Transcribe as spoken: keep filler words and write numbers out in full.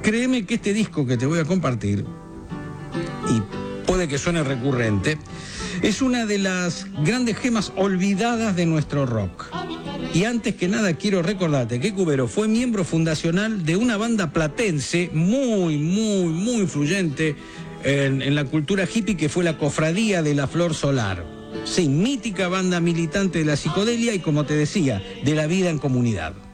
créeme que este disco que te voy a compartir, y puede que suene recurrente, es una de las grandes gemas olvidadas de nuestro rock. Y antes que nada quiero recordarte que Cubero fue miembro fundacional de una banda platense muy, muy, muy influyente en, en la cultura hippie, que fue la Cofradía de la Flor Solar. Sí, mítica banda militante de la psicodelia y, como te decía, de la vida en comunidad.